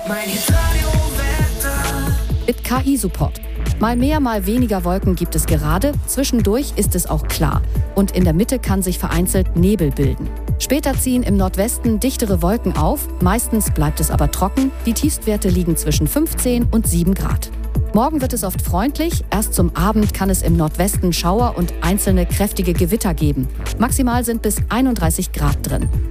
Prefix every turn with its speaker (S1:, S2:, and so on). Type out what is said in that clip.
S1: Mit KI-Support. Mal mehr, mal weniger Wolken gibt es gerade, zwischendurch ist es auch klar. Und in der Mitte kann sich vereinzelt Nebel bilden. Später ziehen im Nordwesten dichtere Wolken auf, meistens bleibt es aber trocken. Die Tiefstwerte liegen zwischen 15 und 7 Grad. Morgen wird es oft freundlich, erst zum Abend kann es im Nordwesten Schauer und einzelne kräftige Gewitter geben. Maximal sind bis 31 Grad drin.